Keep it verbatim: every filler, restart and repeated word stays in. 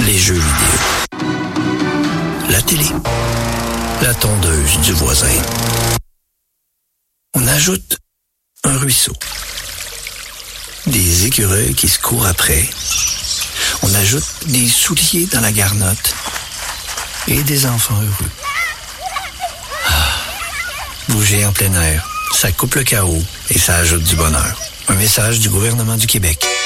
les jeux vidéo, la télé, la tondeuse du voisin. On ajoute un ruisseau, des écureuils qui se courent après. On ajoute des souliers dans la garnotte et des enfants heureux. Ah, bouger en plein air, ça coupe le chaos et ça ajoute du bonheur. Un message du gouvernement du Québec.